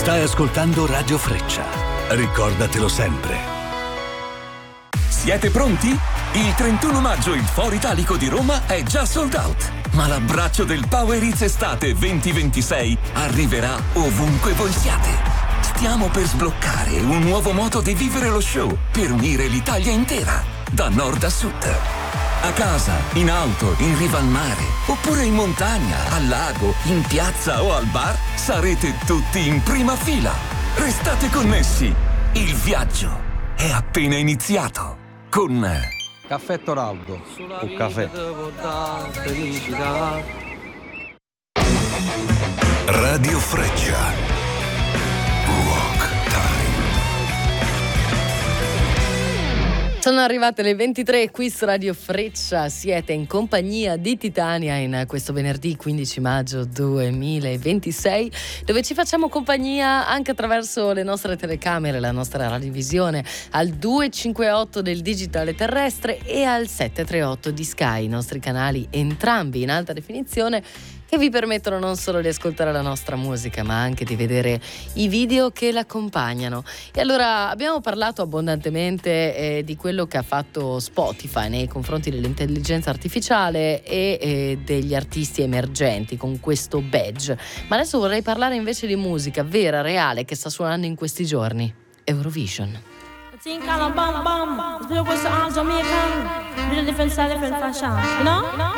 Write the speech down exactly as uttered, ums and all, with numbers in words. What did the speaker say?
Stai ascoltando Radio Freccia. Ricordatelo sempre. Siete pronti? Il trentuno maggio il Foro Italico di Roma è già sold out. Ma l'abbraccio del Power Hits Estate venti ventisei arriverà ovunque voi siate. Stiamo per sbloccare un nuovo modo di vivere lo show per unire l'Italia intera, da nord a sud. A casa, in auto, in riva al mare, oppure in montagna, al lago, in piazza o al bar, sarete tutti in prima fila. Restate connessi. Il viaggio è appena iniziato. Con Caffè Toraldo o caffè. Radio Freccia. Rock Time. Sono arrivate le ventitré qui su Radio Freccia, siete in compagnia di Titania in questo venerdì quindici maggio duemilaventisei, dove ci facciamo compagnia anche attraverso le nostre telecamere, la nostra radiovisione al duecentocinquantotto del digitale terrestre e al settecentotrentotto di Sky, i nostri canali entrambi in alta definizione, che vi permettono non solo di ascoltare la nostra musica, ma anche di vedere i video che l'accompagnano. E allora abbiamo parlato abbondantemente eh, di quello che ha fatto Spotify nei confronti dell'intelligenza artificiale e eh, degli artisti emergenti con questo badge. Ma adesso vorrei parlare invece di musica vera, reale, che sta suonando in questi giorni. Eurovision. Think I'm a bum bum. If you was on Jamaican, different style, different fashion, you know?